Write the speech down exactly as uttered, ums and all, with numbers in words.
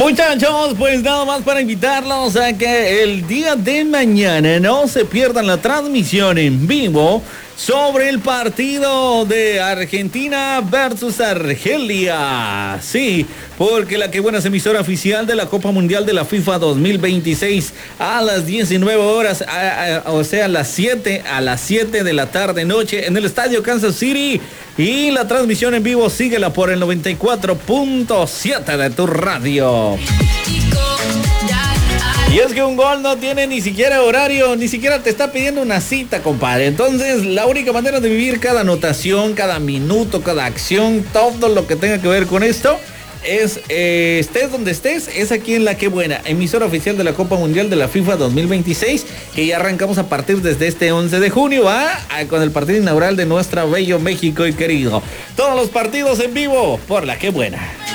Muchachos, pues nada más para invitarlos a que el día de mañana no se pierdan la transmisión en vivo sobre el partido de Argentina versus Argelia. Sí, porque la que buena es emisora oficial de la Copa Mundial de la FIFA dos mil veintiséis a las diecinueve horas, a, a, o sea, a las siete, a las siete de la tarde noche en el estadio Kansas City. Y la transmisión en vivo síguela por el noventa y cuatro punto siete de tu radio. Y es que un gol no tiene ni siquiera horario, ni siquiera te está pidiendo una cita, compadre. Entonces, la única manera de vivir cada anotación, cada minuto, cada acción, todo lo que tenga que ver con esto, es, eh, estés donde estés, es aquí en La Que Buena, emisora oficial de la Copa Mundial de la FIFA dos mil veintiséis, que ya arrancamos a partir desde este once de junio, ¿va? Con el partido inaugural de nuestro bello México y querido. Todos los partidos en vivo por La Que Buena.